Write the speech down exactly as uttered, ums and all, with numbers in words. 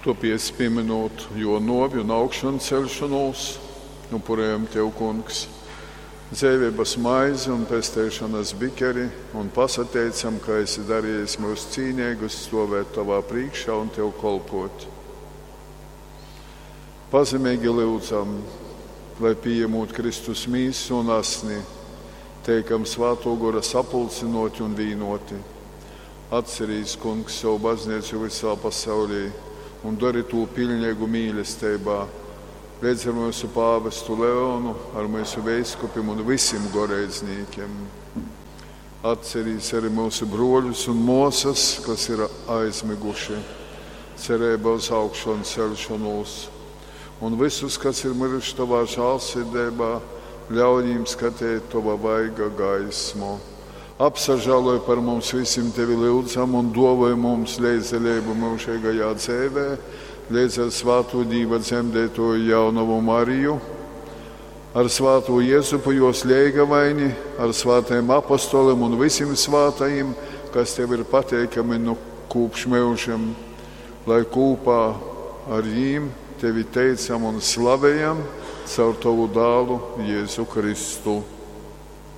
To piespieminot, jo novi un augšanu celšanos, upurējam Tev, Kungs, dzēvības maizi un pestēšanas bikeri, un pasateicam, ka esi darījis mūs cīnīgus stāvēt Tavā priekšā un Tev kolpot. Pazemīgi lūdzam, lai pieņemot Kristus mīsu un asni, teikam svāto gora sapulcinoti un vīnoti. Atcerīs, Kungs, savu baznīcu visā pasaulī un dari to pilnīgu mīlestībā. Redz ar mūsu pāvestu Leonu, ar mūsu veiskupiem un visiem goreiznīkiem. Atcerīs arī mūsu broļus un mosas, kas ir aizmiguši, cerībā uz augšanu celšanos. Un visus, kas ir miruši Tavā žēlsirdībā, ļauj viņiem skatīt Tava vaiga gaismu. Apsažāloj par mums visiem Tevi lūdzam un dāvāj mums leizelību mūžīgajā dzīvē, līdz ar svāto Dieva dzemdētoju jaunavu Mariju, ar svāto Jēzupu jos liegavaini, ar svātajiem apostoliem un visiem svātajiem, kas Tev ir pateikami no kūpš mūžam, lai kopā ar viņiem Tevi teicam un slavējam caur Tavu dālu Jēzu Kristu.